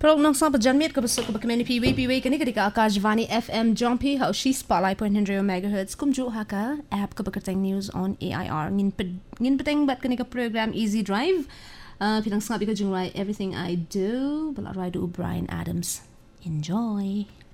Prog nong sa pajanmit ka besok ka kemeni piwi kani ketika Akashvani FM Jompi how she spotlight 0.100 megahertz kumju haka app ka bakateng news on AIR ngin peteng bat kani ka program Easy Drive pinang sabi ka jungrai everything I do balat rai do Brian Adams. Enjoy.